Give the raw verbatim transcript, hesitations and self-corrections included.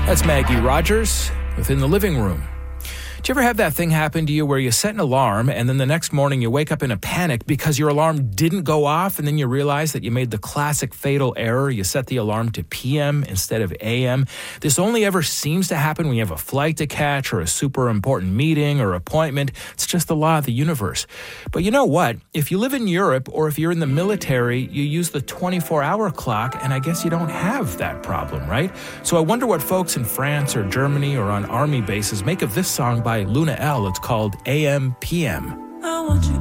That's Maggie Rogers within the living room. Do you ever have that thing happen to you where you set an alarm and then the next morning you wake up in a panic because your alarm didn't go off, and then you realize that you made the classic fatal error? You set the alarm to P M instead of A M. This only ever seems to happen when you have a flight to catch or a super important meeting or appointment. It's just the law of the universe. But you know what? If you live in Europe or if you're in the military, you use the twenty-four hour clock, and I guess you don't have that problem, right? So I wonder what folks in France or Germany or on army bases make of this song by Luna L. It's called A M P M. I want you